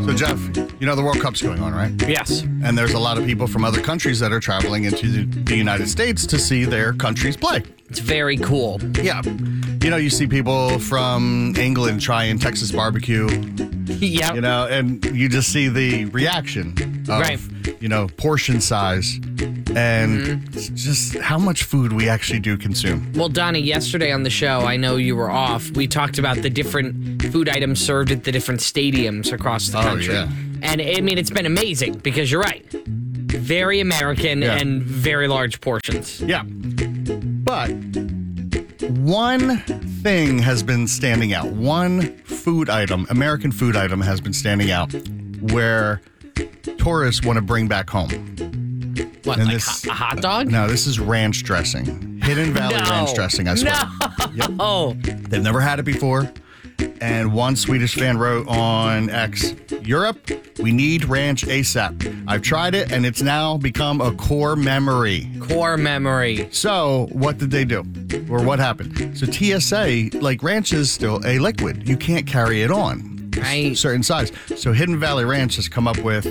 So, Jeff, you know the World Cup's going on, right? Yes. And there's a lot of people from other countries that are traveling into the United States to see their countries play. It's very cool. Yeah. You know, you see people from England trying Texas barbecue, Yep. you know, and you just see the reaction of, Right. you know, portion size and just how much food we actually do consume. Well, Donnie, yesterday on the show, I know you were off. We talked about the different food items served at the different stadiums across the country. yeah. And I mean, it's been amazing because you're right. Very American Yeah. and very large portions. Yeah. But one thing has been standing out. One food item, American food item, has been standing out where tourists want to bring back home. What, And like this- a hot dog? No, this is ranch dressing. Hidden Valley No. ranch dressing, I swear. Yep. Oh, They've never had it before. And one Swedish fan wrote on X, Europe, we need ranch ASAP. I've tried it and it's now become a core memory. core memory. So what did they do? Or what happened? So TSA, like ranch is still a liquid. You can't carry it on. Right. Certain size. So Hidden Valley Ranch has come up with,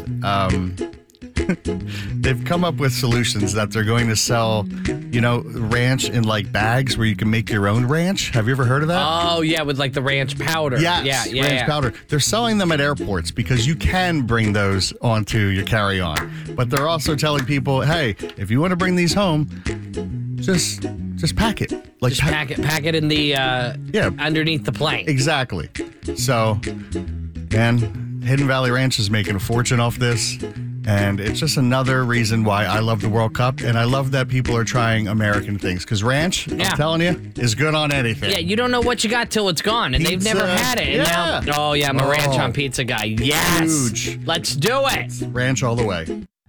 they've come up with solutions that they're going to sell, you know, ranch in like bags where you can make your own ranch. Have you ever heard of that? Oh, yeah, with like the ranch powder. Yes, Yeah. ranch powder. They're selling them at airports because you can bring those onto your carry-on. But they're also telling people, hey, if you want to bring these home, just pack it. Like Just pack it in the, underneath the plane. Exactly. So, and Hidden Valley Ranch is making a fortune off this. And it's just another reason why I love the World Cup. And I love that people are trying American things. Because ranch, Yeah. I'm telling you, is good on anything. Yeah, you don't know what you got till it's gone, and they've Pizza. never had it. And Yeah. now, oh yeah, I'm a ranch Oh. on pizza guy. Yes, Huge. Let's do it. Ranch all the way.